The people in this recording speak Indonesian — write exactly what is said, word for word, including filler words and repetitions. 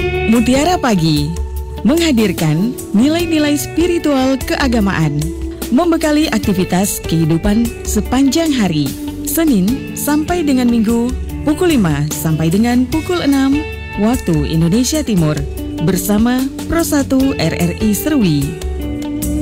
Mutiara Pagi menghadirkan nilai-nilai spiritual keagamaan, membekali aktivitas kehidupan sepanjang hari, Senin sampai dengan Minggu, pukul lima sampai dengan pukul enam waktu Indonesia Timur, bersama Pro satu R R I Serwi.